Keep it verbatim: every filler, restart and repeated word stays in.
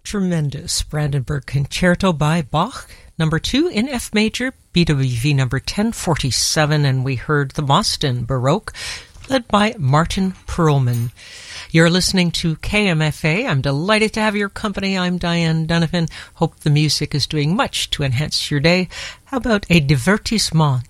Tremendous Brandenburg Concerto by Bach, number two in F major, B W V number ten forty-seven, and we heard the Boston Baroque, led by Martin Perlman. You're listening to K M F A. I'm delighted to have your company. I'm Diane Donovan. Hope the music is doing much to enhance your day. How about a divertissement